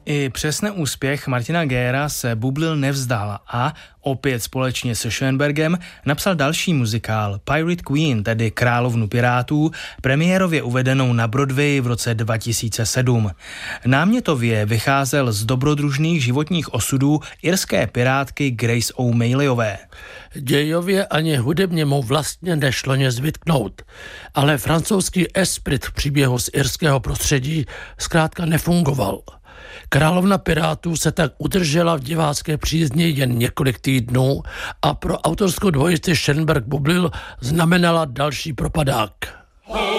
I přes neúspěch Martina Gera se Bublil nevzdal a opět společně se Schoenbergem napsal další muzikál Pirate Queen, tedy Královnu pirátů, premiérově uvedenou na Broadway v roce 2007. Námětově vycházel z dobrodružných životních osudů irské pirátky Grace O'Malleyové. Dějově ani hudebně mu vlastně nešlo nic vytknout, ale francouzský esprit v příběhu z irského prostředí zkrátka nefungoval. Královna pirátů se tak udržela v divácké přízni jen několik týdnů a pro autorskou dvojici Schoenberg-Bublil znamenala další propadák.